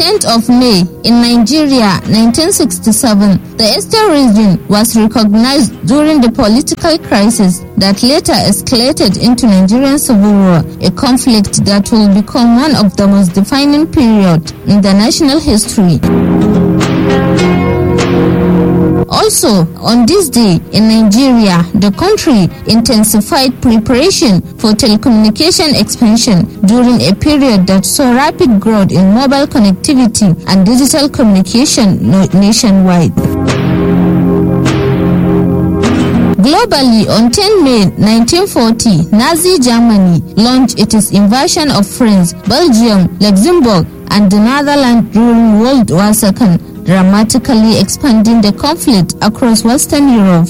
10th of May in Nigeria, 1967, the Eastern region was recognized during the political crisis that later escalated into Nigerian civil war, a conflict that will become one of the most defining periods in the national history. Also, on this day in Nigeria, the country intensified preparation for telecommunication expansion during a period that saw rapid growth in mobile connectivity and digital communication nationwide. Globally, on 10 May 1940, Nazi Germany launched its invasion of France, Belgium, Luxembourg, and the Netherlands during World War II, dramatically expanding the conflict across Western Europe.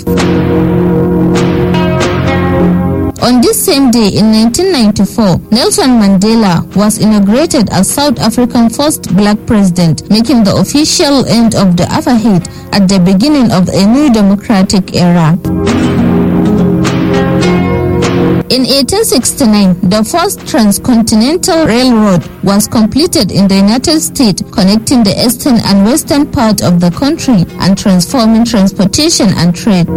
On this same day in 1994, Nelson Mandela was inaugurated as South Africa's first black president, making the official end of the apartheid at the beginning of a new democratic era. In 1869, the first transcontinental railroad was completed in the United States, connecting the eastern and western part of the country and transforming transportation and trade.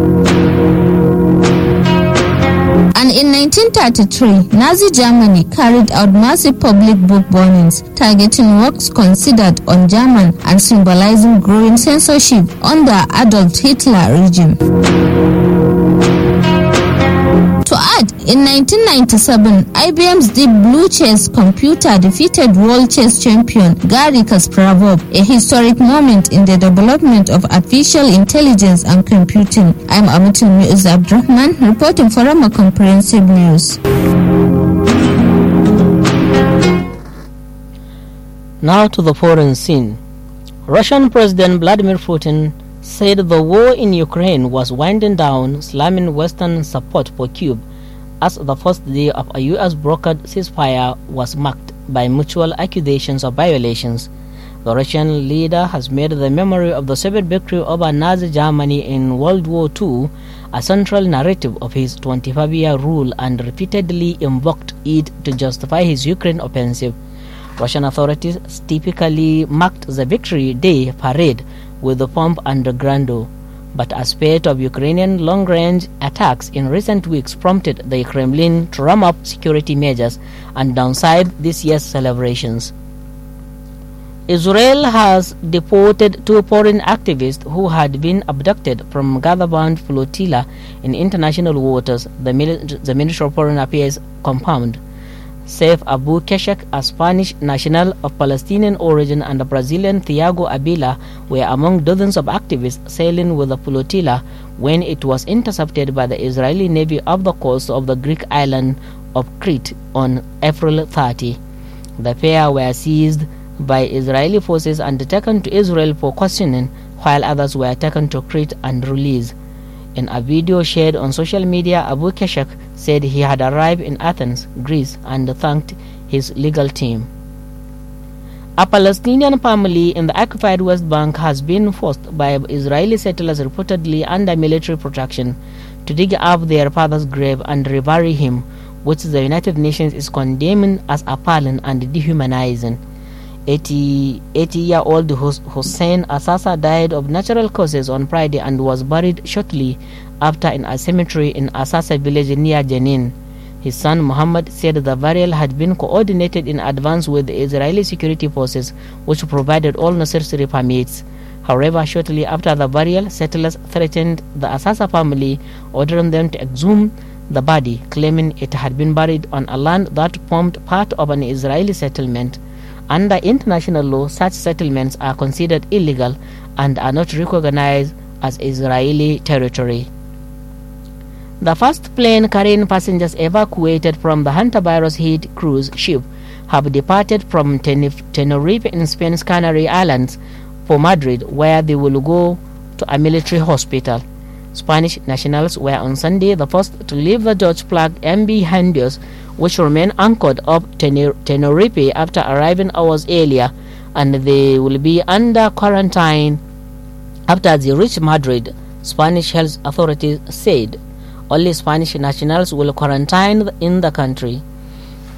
And in 1933, Nazi Germany carried out massive public book burnings, targeting works considered un-German and symbolizing growing censorship under Adolf Hitler regime. To add, in 1997, IBM's Deep Blue Chess computer defeated world chess champion Garry Kasparov, a historic moment in the development of artificial intelligence and computing. I'm Amatul Mu'izz Abdurrahman, reporting for Rama Comprehensive News. Now to the foreign scene. Russian President Vladimir Putin said the war in Ukraine was winding down, slamming Western support for Kyiv as the first day of a U.S.-brokered ceasefire was marked by mutual accusations of violations. The Russian leader has made the memory of the Soviet victory over Nazi Germany in World War II a central narrative of his 25-year rule and repeatedly invoked it to justify his Ukraine offensive. Russian authorities typically marked the Victory Day parade with the pomp and the grandeur, but a spate of Ukrainian long-range attacks in recent weeks prompted the Kremlin to ramp up security measures and downsize this year's celebrations. Israel has deported 2 foreign activists who had been abducted from Gaza-bound flotilla in international waters, the Ministry of Foreign Affairs confirmed. Saif Abu Keshek, a Spanish national of Palestinian origin, and the Brazilian Thiago Abila were among dozens of activists sailing with the flotilla when it was intercepted by the Israeli Navy off the coast of the Greek island of Crete on April 30. The pair were seized by Israeli forces and taken to Israel for questioning, while others were taken to Crete and released. In a video shared on social media, Abu Keshek said he had arrived in Athens, Greece, and thanked his legal team. A Palestinian family in the occupied West Bank has been forced by Israeli settlers reportedly under military protection to dig up their father's grave and rebury him, which the United Nations is condemning as appalling and dehumanizing. 80-year-old Hussein Assasa died of natural causes on Friday and was buried shortly after in a cemetery in Assasa village near Jenin. His son Muhammad said the burial had been coordinated in advance with the Israeli security forces, which provided all necessary permits. However, shortly after the burial, settlers threatened the Assasa family, ordering them to exhume the body, claiming it had been buried on a land that formed part of an Israeli settlement. Under international law, such settlements are considered illegal and are not recognized as Israeli territory. The first plane carrying passengers evacuated from the hantavirus-hit cruise ship have departed from Tenerife in Spain's Canary Islands for Madrid, where they will go to a military hospital. Spanish nationals were on Sunday the first to leave the Dutch-flagged MV Honduras, which remain anchored off Tenerife after arriving hours earlier, and they will be under quarantine after they reach Madrid, Spanish health authorities said. Only Spanish nationals will quarantine in the country.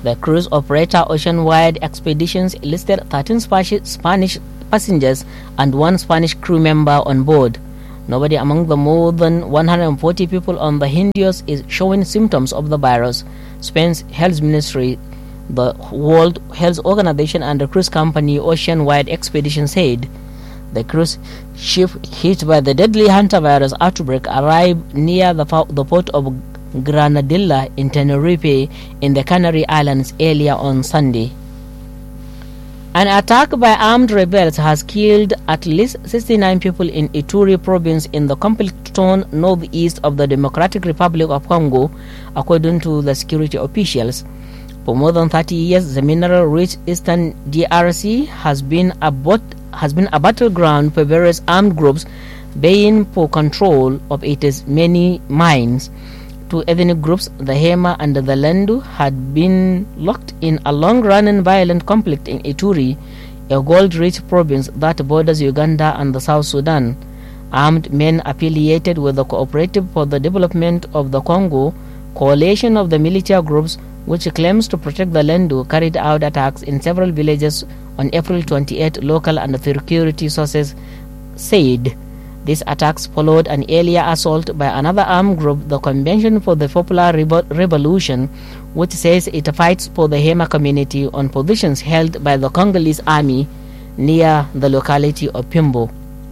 The cruise operator Oceanwide Expeditions listed 13 Spanish passengers and 1 Spanish crew member on board. Nobody among the more than 140 people on the Hindios is showing symptoms of the virus, Spain's health ministry, the World Health Organization, and the cruise company Oceanwide Expedition said. The cruise ship hit by the deadly hantavirus outbreak arrived near the port of Granadilla in Tenerife in the Canary Islands earlier on Sunday. An attack by armed rebels has killed at least 69 people in Ituri province in the conflict zone northeast of the Democratic Republic of Congo, according to the security officials. For more than 30 years, the mineral-rich eastern DRC has been a battleground for various armed groups vying for control of its many mines. Two ethnic groups, the Hema and the Lendu, had been locked in a long-running violent conflict in Ituri, a gold-rich province that borders Uganda and the South Sudan. Armed men affiliated with the Cooperative for the Development of the Congo, coalition of the militia groups which claims to protect the Lendu, carried out attacks in several villages on April 28, local and security sources said. These attacks followed an earlier assault by another armed group, the Convention for the Popular Revolution, which says it fights for the Hema community on positions held by the Congolese army near the locality of Pimbo.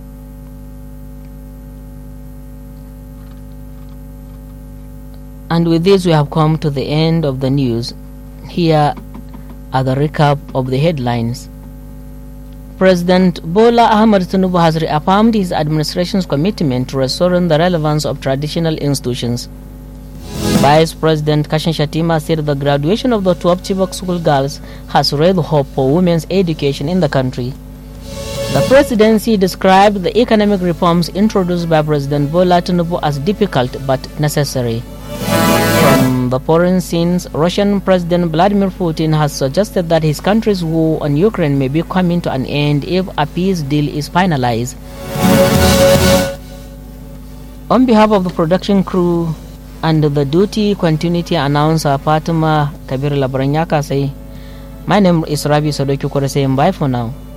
And with this we have come to the end of the news. Here are the recap of the headlines. President Bola Ahmed Tinubu has reaffirmed his administration's commitment to restoring the relevance of traditional institutions. Vice President Kashim Shettima said the graduation of the 12 Chibok school girls has raised hope for women's education in the country. The presidency described the economic reforms introduced by President Bola Tinubu as difficult but necessary. From the foreign scenes, Russian President Vladimir Putin has suggested that his country's war on Ukraine may be coming to an end if a peace deal is finalized. On behalf of the production crew and the duty continuity announcer Fatima Kabir Labranyaka say, my name is Rabi Sadoki Kore saying bye for now.